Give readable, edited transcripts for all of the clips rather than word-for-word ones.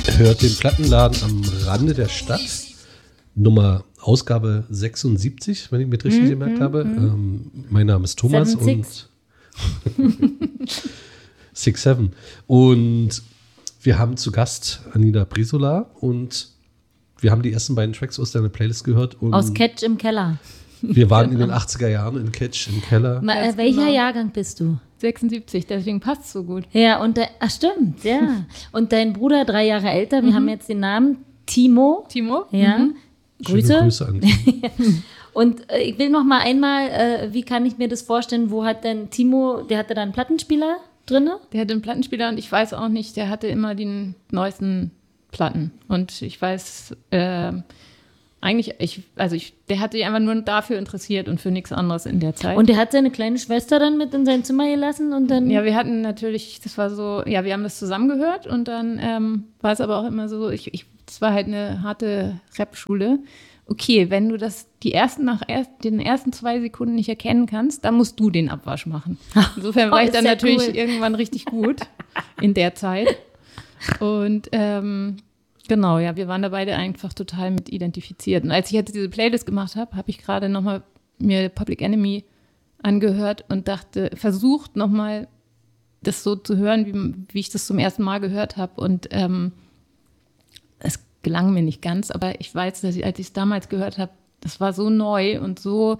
hört den Plattenladen am Rande der Stadt. Ausgabe 76, wenn ich mir richtig gemerkt habe. Mein Name ist Thomas 7, und 6-7. Und wir haben zu Gast Anita Brizola und wir haben die ersten beiden Tracks aus deiner Playlist gehört. Und aus Catch im Keller. Wir waren in den 80er Jahren in Catch im Keller. Welcher Jahrgang bist du? 76, deswegen passt es so gut. Ja, und stimmt, ja. Und dein Bruder, 3 Jahre älter, wir haben jetzt den Namen Timo. Timo? Ja. Grüße an Und ich will noch mal einmal, wie kann ich mir das vorstellen, wo hat denn Timo, der hatte da einen Plattenspieler drin? Der hatte einen Plattenspieler und ich weiß auch nicht, der hatte immer die neuesten Platten. Und ich weiß, der hat sich einfach nur dafür interessiert und für nichts anderes in der Zeit. Und der hat seine kleine Schwester dann mit in sein Zimmer gelassen und dann... Ja, wir hatten natürlich, das war so, ja, wir haben das zusammen gehört und dann war es aber auch immer so, das war halt eine harte Rap-Schule. Okay, wenn du den ersten 2 Sekunden nicht erkennen kannst, dann musst du den Abwasch machen. Insofern war ich dann natürlich irgendwann richtig gut in der Zeit. Und genau, ja, wir waren da beide einfach total mit identifiziert. Und als ich jetzt diese Playlist gemacht habe, habe ich gerade nochmal mir Public Enemy angehört und versucht nochmal das so zu hören, wie ich das zum ersten Mal gehört habe. Und es gelang mir nicht ganz, aber ich weiß, dass als ich es damals gehört habe, das war so neu und so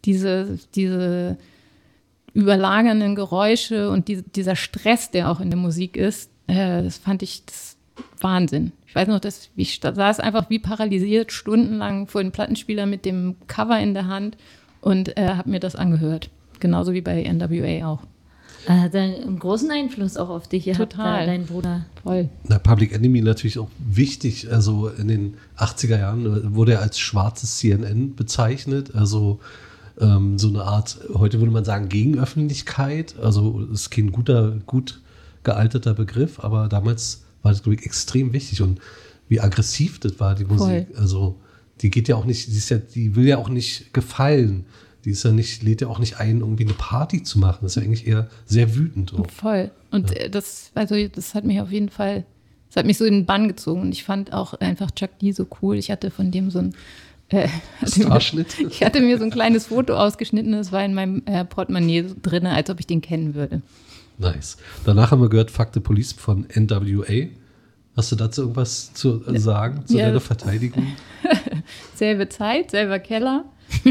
diese überlagernden Geräusche und dieser Stress, der auch in der Musik ist, das fand ich Wahnsinn. Ich weiß noch, ich saß einfach wie paralysiert stundenlang vor dem Plattenspieler mit dem Cover in der Hand und habe mir das angehört. Genauso wie bei NWA auch. Hat einen großen Einfluss auch auf dich gehabt, total. Dein Bruder. Voll. Public Enemy natürlich auch wichtig. Also in den 80er Jahren wurde er als schwarzes CNN bezeichnet. Also so eine Art, heute würde man sagen, Gegenöffentlichkeit. Also ist kein gut gealterter Begriff, aber damals war das, glaube ich, extrem wichtig. Und wie aggressiv das war, die Musik. Voll. Also die geht ja auch nicht, die will ja auch nicht gefallen. Die ist ja nicht, lädt ja auch nicht ein, irgendwie eine Party zu machen. Das ist ja eigentlich eher sehr wütend. Auch. Voll. Und das hat mich auf jeden Fall, das hat mich so in den Bann gezogen. Und ich fand auch einfach Chuck D so cool. Ich hatte von dem so ein Starschnitt. Ich hatte mir so ein kleines Foto ausgeschnitten, das war in meinem Portemonnaie drin, als ob ich den kennen würde. Nice. Danach haben wir gehört Fuck the Police von NWA. Hast du dazu irgendwas zu sagen, zu deiner Verteidigung? Selbe Zeit, selber Keller.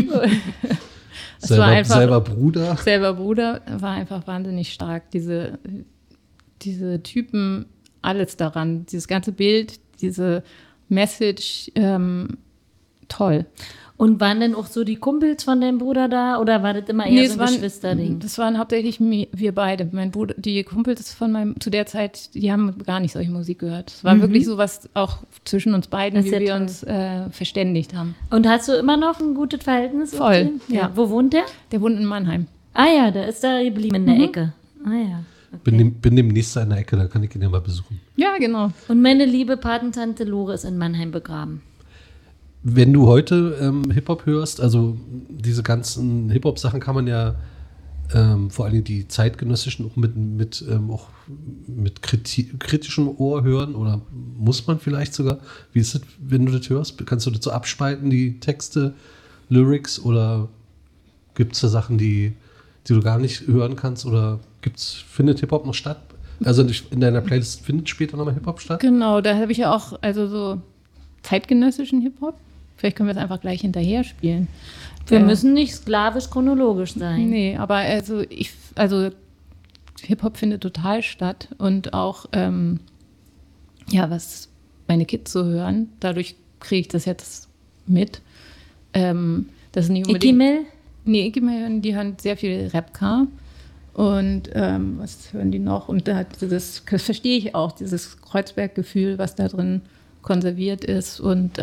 Selber Bruder. Selber Bruder, war einfach wahnsinnig stark. Diese Typen, alles daran, dieses ganze Bild, diese Message, toll. Und waren denn auch so die Kumpels von deinem Bruder da oder war das immer eher so ein Geschwisterding? Das waren hauptsächlich wir beide. Mein Bruder, die Kumpels zu der Zeit, die haben gar nicht solche Musik gehört. Es war wirklich so was auch zwischen uns beiden, wie wir uns verständigt haben. Und hast du immer noch ein gutes Verhältnis? Voll, ja. Wo wohnt der? Der wohnt in Mannheim. Ah ja, der ist da geblieben in der Ecke. Ah ja. Okay. Bin demnächst in der Ecke, da kann ich ihn ja mal besuchen. Ja, genau. Und meine liebe Patentante Lore ist in Mannheim begraben. Wenn du heute Hip-Hop hörst, also diese ganzen Hip-Hop-Sachen kann man ja vor allem die zeitgenössischen auch mit kritischem Ohr hören oder muss man vielleicht sogar? Wie ist es, wenn du das hörst? Kannst du das so abspalten, die Texte, Lyrics oder gibt es da Sachen, die du gar nicht hören kannst oder findet Hip-Hop noch statt? Also in deiner Playlist findet später nochmal Hip-Hop statt? Genau, da habe ich ja auch so zeitgenössischen Hip-Hop. Vielleicht können wir es einfach gleich hinterher spielen. Wir müssen nicht sklavisch chronologisch sein. Nee, aber Hip-Hop findet total statt und auch, was meine Kids so hören, dadurch kriege ich das jetzt mit. Das ist nicht unbedingt... Ikimel? Nee, Ikimel die hören sehr viel Rapcar. Und was hören die noch? Und das verstehe ich auch, dieses Kreuzberg-Gefühl, was da drin konserviert ist. Und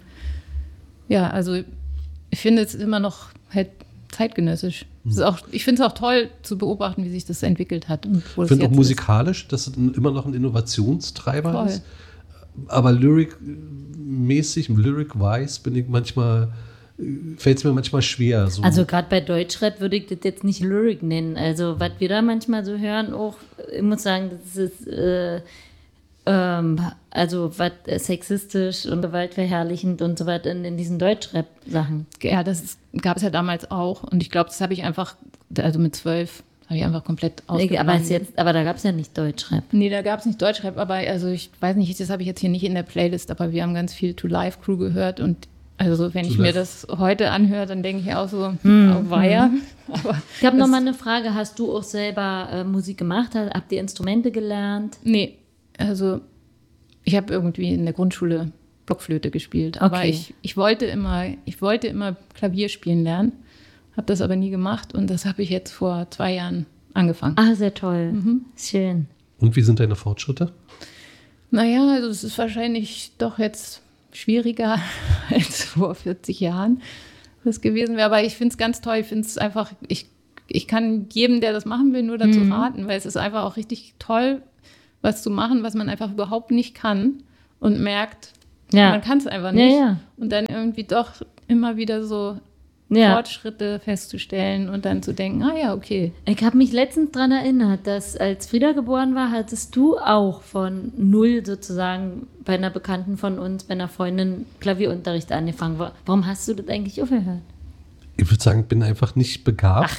ich finde es immer noch halt zeitgenössisch. Ich finde es auch toll zu beobachten, wie sich das entwickelt hat. Ich finde auch musikalisch, dass es immer noch ein Innovationstreiber ist. Aber lyric-mäßig, lyric-wise fällt es mir manchmal schwer. So. Also gerade bei Deutschrap würde ich das jetzt nicht Lyric nennen. Also was wir da manchmal so hören, auch, ich muss sagen, das ist also was sexistisch und gewaltverherrlichend und so weiter in diesen Deutschrap-Sachen. Ja, gab es ja damals auch. Und ich glaube, das habe ich einfach, also mit 12, habe ich einfach komplett ausgeblendet. Aber da gab es ja nicht Deutschrap. Nee, da gab es nicht Deutschrap, aber also ich weiß nicht, das habe ich jetzt hier nicht in der Playlist, aber wir haben ganz viel To Live Crew gehört und also wenn ich mir das heute anhöre, dann denke ich auch so, oh weia. Aber ich habe nochmal eine Frage, hast du auch selber Musik gemacht? Habt ihr Instrumente gelernt? Nee, also ich habe irgendwie in der Grundschule Blockflöte gespielt, aber Okay. ich wollte immer Klavier spielen lernen, habe das aber nie gemacht und das habe ich jetzt vor 2 Jahren angefangen. Ah, sehr toll. Schön. Und wie sind deine Fortschritte? Naja, also es ist wahrscheinlich doch jetzt schwieriger als vor 40 Jahren das gewesen wäre, aber ich finde es ganz toll, ich finde es einfach, ich kann jedem, der das machen will, nur dazu raten, weil es ist einfach auch richtig toll, was zu machen, was man einfach überhaupt nicht kann und merkt, man kann es einfach nicht. Ja. Und dann irgendwie doch immer wieder so Ja. Fortschritte festzustellen und dann zu denken, ah ja, okay. Ich habe mich letztens daran erinnert, dass als Frieda geboren war, hattest du auch von 0 sozusagen bei einer Bekannten von uns, bei einer Freundin Klavierunterricht angefangen. Warum hast du das eigentlich aufgehört? Ich würde sagen, ich bin einfach nicht begabt.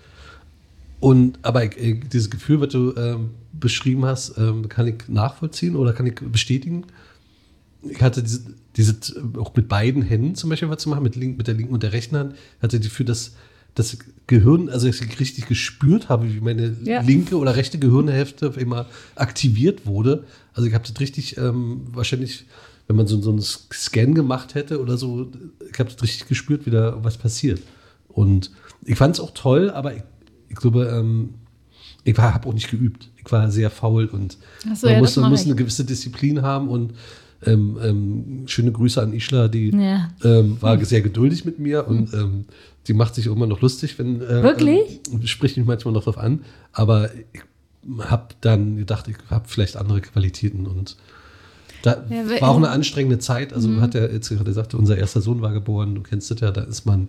Aber dieses Gefühl, was du beschrieben hast, kann ich nachvollziehen oder kann ich bestätigen. Ich hatte diese auch mit beiden Händen zum Beispiel was zu machen, mit der linken und der rechten Hand. Ich hatte das Gefühl, dass das Gehirn, also dass ich richtig gespürt habe, wie meine linke oder rechte Gehirnhälfte auf einmal aktiviert wurde. Also ich habe das richtig, wahrscheinlich, wenn man so einen Scan gemacht hätte oder so, ich habe das richtig gespürt, wie da was passiert. Und ich fand es auch toll, aber ich glaube, ich habe auch nicht geübt. Ich war sehr faul und man muss eine gewisse Disziplin haben und schöne Grüße an Isla, die war sehr geduldig mit mir und die macht sich auch immer noch lustig, wenn Wirklich? Spricht mich manchmal noch drauf an, aber ich habe dann gedacht, ich habe vielleicht andere Qualitäten und da war auch eine anstrengende Zeit, also hat er jetzt gerade gesagt, unser erster Sohn war geboren, du kennst das ja, da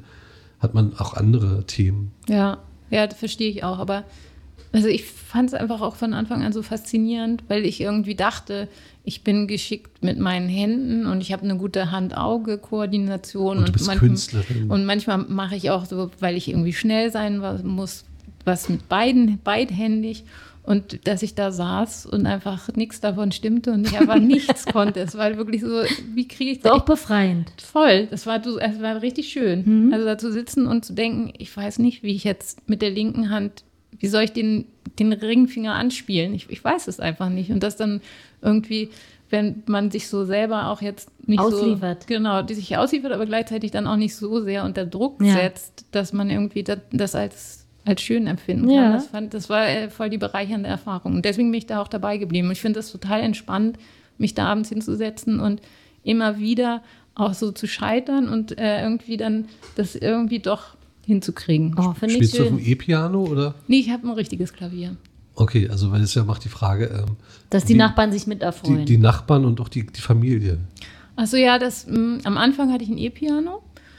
hat man auch andere Themen. Ja, das verstehe ich auch, aber also ich fand es einfach auch von Anfang an so faszinierend, weil ich irgendwie dachte, ich bin geschickt mit meinen Händen und ich habe eine gute Hand-Auge-Koordination. Und du bist Künstlerin. Und manchmal mache ich auch so, weil ich irgendwie schnell sein muss, was mit beidhändig. Und dass ich da saß und einfach nichts davon stimmte und ich einfach nichts konnte. Es war wirklich so, wie kriege ich das? Auch befreiend. Voll, es war richtig schön. Also da zu sitzen und zu denken, ich weiß nicht, wie ich jetzt mit der linken Hand, wie soll ich den Ringfinger anspielen? Ich weiß es einfach nicht. Und das dann irgendwie, wenn man sich so selber auch jetzt nicht ausliefert. So, genau, die sich ausliefert, aber gleichzeitig dann auch nicht so sehr unter Druck setzt, dass man irgendwie das als schön empfinden kann. Das war voll die bereichernde Erfahrung. Und deswegen bin ich da auch dabei geblieben. Ich finde es total entspannt, mich da abends hinzusetzen und immer wieder auch so zu scheitern und irgendwie dann das irgendwie doch hinzukriegen. Oh, finde ich Spielst du auf schön. dem E-Piano oder? Nee, ich habe ein richtiges Klavier. Okay, also weil es ja macht die Frage, dass die Nachbarn sich mit erfreuen. Die Nachbarn und auch die Familie. Achso, ja, am Anfang hatte ich ein E-Piano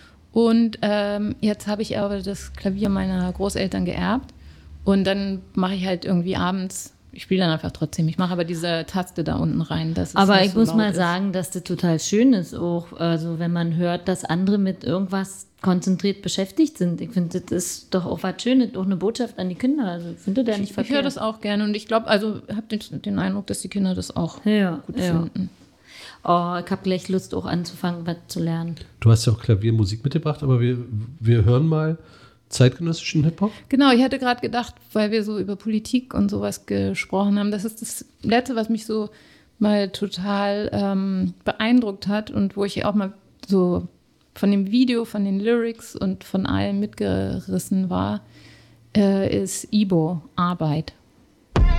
und jetzt habe ich aber das Klavier meiner Großeltern geerbt und dann mache ich halt irgendwie abends, ich spiele dann einfach trotzdem, ich mache aber diese Taste da unten rein. Dass es aber nicht ich so muss laut mal ist. sagen, dass das total schön ist auch, also wenn man hört, dass andere mit irgendwas konzentriert beschäftigt sind. Ich finde, das ist doch auch was Schönes, auch eine Botschaft an die Kinder. Also ich finde das nicht Ich verkehrt. höre das auch gerne und ich glaube, also habe den Eindruck, dass die Kinder das auch gut finden. Oh, ich habe gleich Lust auch anzufangen, was zu lernen. Du hast ja auch Klaviermusik mitgebracht, aber wir hören mal zeitgenössischen Hip-Hop. Genau, ich hatte gerade gedacht, weil wir so über Politik und sowas gesprochen haben, das ist das Letzte, was mich so mal total beeindruckt hat und wo ich auch mal so von dem Video, von den Lyrics und von allem mitgerissen war, ist Ibo, Arbeit.